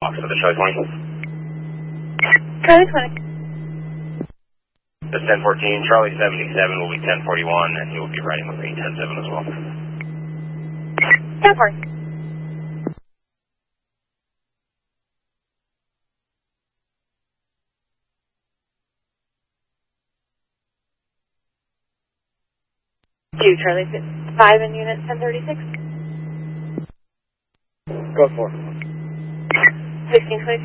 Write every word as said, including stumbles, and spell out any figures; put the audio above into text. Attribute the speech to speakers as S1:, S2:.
S1: Box for the Charlie twenty.
S2: Charlie twenty.
S1: The ten fourteen, Charlie seventy-seven will be ten forty-one, and he will be riding with me ten seven as well.
S2: ten forty. Two, Charlie five in unit ten thirty-six.
S3: Go for
S2: sixteen twenty.